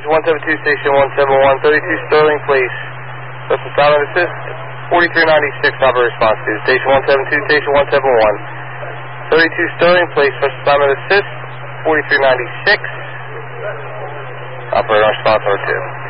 Station 172, Station 171, 32 Sterling, please. That's the silent assist. 4396, operator response to Station 172, Station 171. 32 Sterling, please. That's the silent assist. 4396. Operator response number 2.